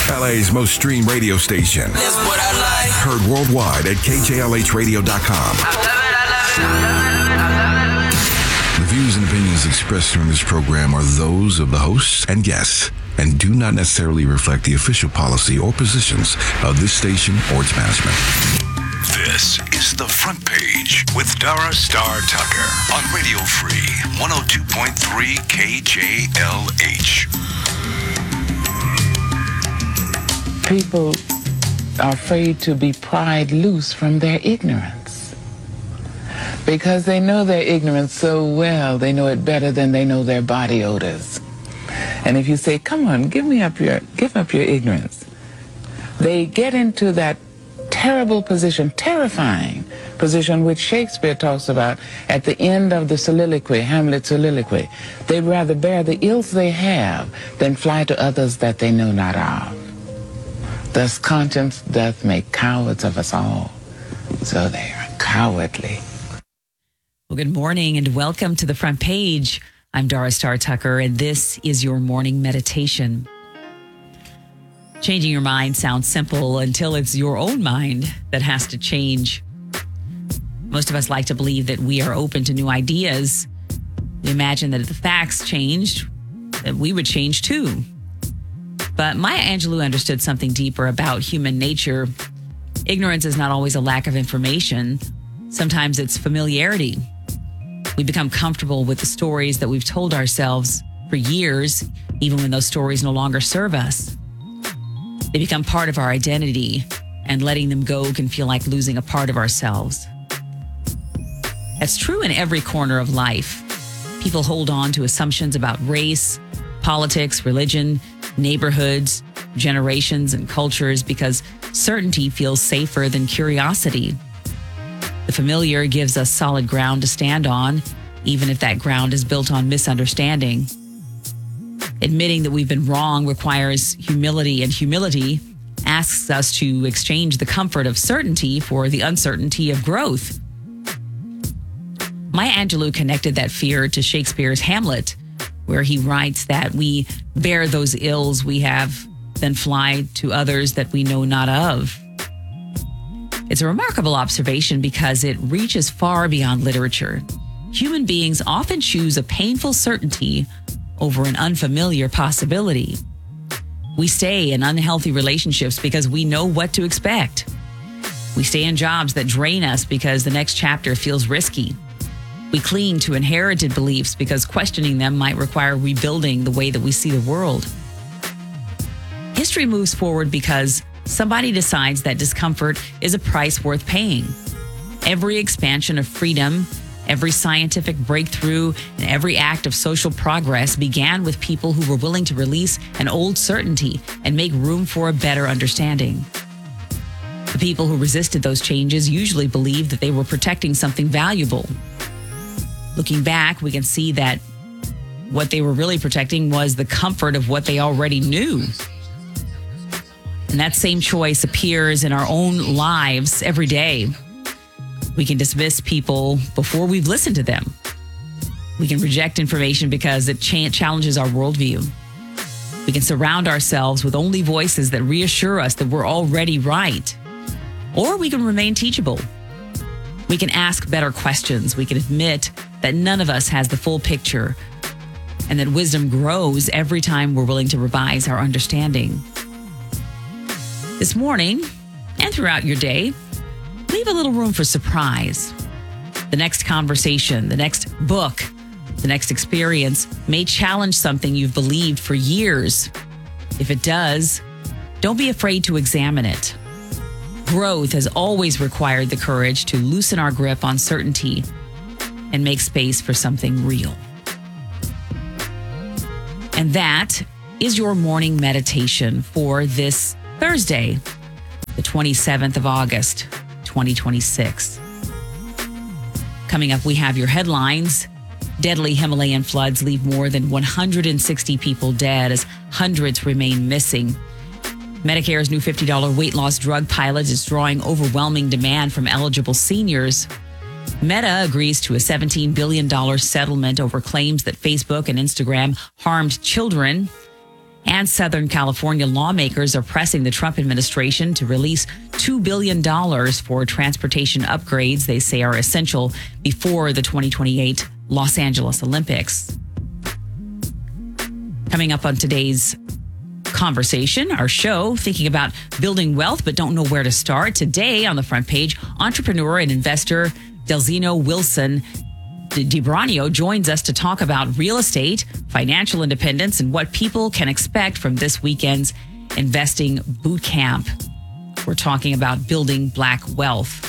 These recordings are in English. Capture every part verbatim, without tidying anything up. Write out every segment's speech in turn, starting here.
L A's most streamed radio station. That's what I like. Heard worldwide at K J L H radio dot com. I love it, I love it, I love it, I love it. The views and opinions expressed during this program are those of the hosts and guests and do not necessarily reflect the official policy or positions of this station or its management. This is The Front Page with Dara Star Tucker on Radio Free one oh two point three K J L H. People are afraid to be pried loose from their ignorance because they know their ignorance so well. They know it better than they know their body odors. And if you say, come on, give me up your, give up your ignorance, they get into that terrible position, terrifying position which Shakespeare talks about at the end of the soliloquy, Hamlet's soliloquy. They'd rather bear the ills they have than fly to others that they know not of. Thus conscience doth make cowards of us all, so they are cowardly. Well, good morning and welcome to The Front Page. I'm Dara Star Tucker, and this is your morning meditation. Changing your mind sounds simple until it's your own mind that has to change. Most of us like to believe that we are open to new ideas. We imagine that if the facts changed, that we would change too. But Maya Angelou understood something deeper about human nature. Ignorance is not always a lack of information. Sometimes it's familiarity. We become comfortable with the stories that we've told ourselves for years, even when those stories no longer serve us. They become part of our identity, and letting them go can feel like losing a part of ourselves. That's true in every corner of life. People hold on to assumptions about race, politics, religion, neighborhoods, generations, and cultures because certainty feels safer than curiosity. The familiar gives us solid ground to stand on, even if that ground is built on misunderstanding. Admitting that we've been wrong requires humility, and humility asks us to exchange the comfort of certainty for the uncertainty of growth. Maya Angelou connected that fear to Shakespeare's Hamlet, where he writes that we bear those ills we have, then fly to others that we know not of. It's a remarkable observation because it reaches far beyond literature. Human beings often choose a painful certainty over an unfamiliar possibility. We stay in unhealthy relationships because we know what to expect. We stay in jobs that drain us because the next chapter feels risky. We cling to inherited beliefs because questioning them might require rebuilding the way that we see the world. History moves forward because somebody decides that discomfort is a price worth paying. Every expansion of freedom, every scientific breakthrough, and every act of social progress began with people who were willing to release an old certainty and make room for a better understanding. The people who resisted those changes usually believed that they were protecting something valuable. Looking back, we can see that what they were really protecting was the comfort of what they already knew. And that same choice appears in our own lives every day. We can dismiss people before we've listened to them. We can reject information because it cha- challenges our worldview. We can surround ourselves with only voices that reassure us that we're already right. Or we can remain teachable. We can ask better questions. We can admit that none of us has the full picture and that wisdom grows every time we're willing to revise our understanding. This morning and throughout your day, leave a little room for surprise. The next conversation, the next book, the next experience may challenge something you've believed for years. If it does, don't be afraid to examine it. Growth has always required the courage to loosen our grip on certainty and make space for something real. And that is your morning meditation for this Thursday, the twenty-seventh of August, twenty twenty-six. Coming up, we have your headlines. Deadly Himalayan floods leave more than one hundred sixty people dead as hundreds remain missing. Medicare's new fifty dollars weight loss drug pilot is drawing overwhelming demand from eligible seniors. Meta agrees to a seventeen billion dollars settlement over claims that Facebook and Instagram harmed children. And Southern California lawmakers are pressing the Trump administration to release two billion dollars for transportation upgrades they say are essential before the twenty twenty-eight Los Angeles Olympics. Coming up on today's conversation, our show, thinking about building wealth but don't know where to start. Today on the front page, entrepreneur and investor Delzino Wilson DiBranio joins us to talk about real estate, financial independence, and what people can expect from this weekend's investing boot camp. We're talking about building black wealth.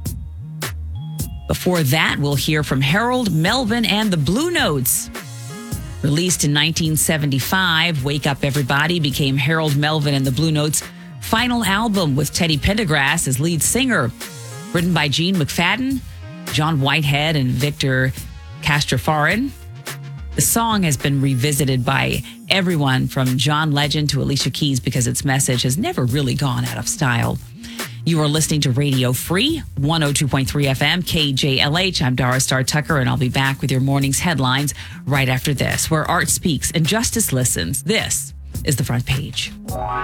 Before that, we'll hear from Harold Melvin and the Blue Notes. Released in nineteen seventy-five, Wake Up Everybody became Harold Melvin and the Blue Notes' final album with Teddy Pendergrass as lead singer. Written by Gene McFadden, John Whitehead, and Victor Castrofarin. The song has been revisited by everyone from John Legend to Alicia Keys because its message has never really gone out of style. You are listening to Radio Free, one oh two point three F M, K J L H. I'm Dara Star Tucker, and I'll be back with your morning's headlines right after this, where art speaks and justice listens. This is the front page.